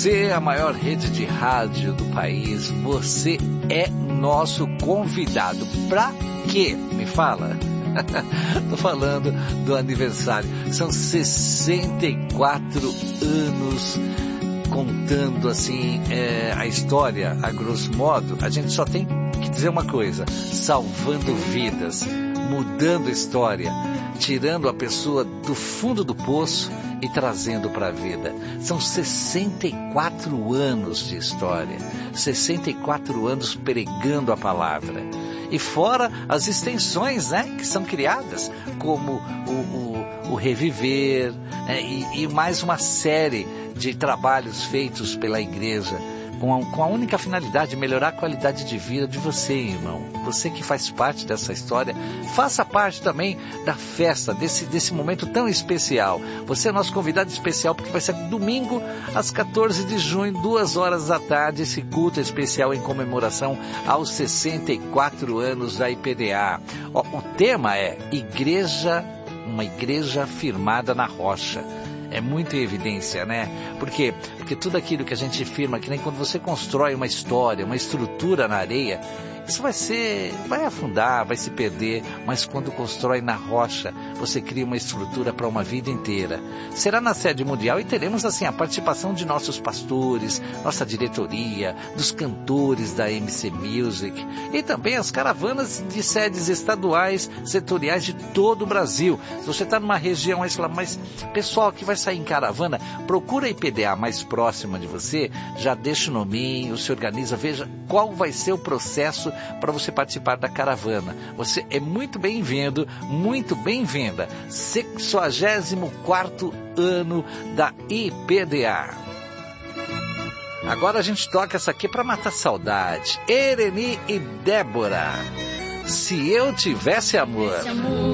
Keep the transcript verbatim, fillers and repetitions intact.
você, a maior rede de rádio do país, você é nosso convidado. Pra quê? Me fala. Tô falando do aniversário. São sessenta e quatro anos contando assim é, a história, a grosso modo. A gente só tem que dizer uma coisa: salvando vidas, mudando a história, tirando a pessoa do fundo do poço e trazendo para a vida. São sessenta e quatro anos de história, sessenta e quatro anos pregando a palavra. E fora as extensões, né, que são criadas, como o, o, o Reviver, né, e, e mais uma série de trabalhos feitos pela igreja, com a, com a única finalidade de melhorar a qualidade de vida de você, irmão. Você que faz parte dessa história, faça parte também da festa, desse, desse momento tão especial. Você é nosso convidado especial, porque vai ser domingo, às quatorze de junho, duas horas da tarde, esse culto especial em comemoração aos sessenta e quatro anos da I P D A. Ó, o tema é Igreja, uma igreja firmada na rocha. É muito em evidência, né? Por quê? Porque tudo aquilo que a gente firma, que nem quando você constrói uma história, uma estrutura na areia, isso vai ser, vai afundar, vai se perder, mas quando constrói na rocha, você cria uma estrutura para uma vida inteira. Será na sede mundial e teremos assim a participação de nossos pastores, nossa diretoria, dos cantores da M C Music e também as caravanas de sedes estaduais, setoriais de todo o Brasil. Se você está numa região, aí você fala, mas pessoal que vai sair em caravana, procura a I P D A mais próxima de você, já deixa o nominho, se organiza, veja qual vai ser o processo para você participar da caravana. Você é muito bem-vindo, muito bem-vinda. sessagésimo quarto ano da I P D A. Agora a gente toca essa aqui para matar saudade. Ereni e Débora. Se eu tivesse amor.